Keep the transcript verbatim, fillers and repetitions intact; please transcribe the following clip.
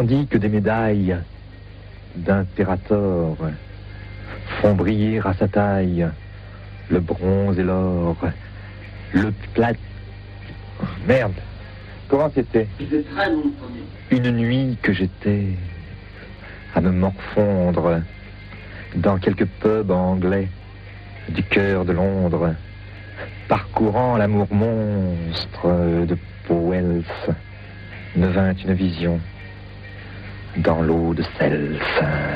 tandis que des médailles d'impérator font briller à sa taille le bronze et l'or, le plat... Merde, comment c'était? Une nuit que j'étais à me morfondre dans quelques pubs anglais du cœur de Londres, parcourant l'amour monstre de Powell, me vint une vision dans l'eau de Cels.